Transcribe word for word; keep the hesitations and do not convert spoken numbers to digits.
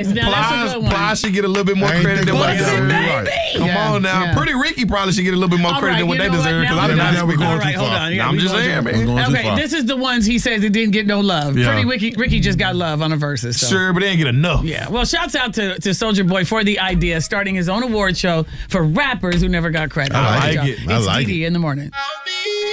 now that's a Plies, good one. Plies should get a little bit more credit than what they Listen, deserve. baby. Come Yeah, on now. yeah. Pretty Ricky probably should get a little bit more All credit right, than what you they know what? deserve. Now Because I we're did not going speak too on far. too All right, hold far. on. Yeah, I'm we just going saying, too- man. Going too Okay, far. this is the ones he says he didn't get no love. Yeah. Pretty Ricky, Ricky just got love on the verses. So. Sure, but they didn't get enough. Yeah, well, shouts out to, to Soulja Boy for the idea, starting his own award show for rappers who never got credit. I like Good job. it. I It's like Dee Dee in the morning. Oh,